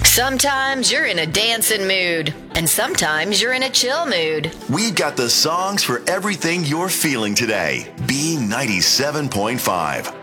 Sometimes you're in a dancing mood, and sometimes you're in a chill mood. We've got the songs for everything you're feeling today. B97.5.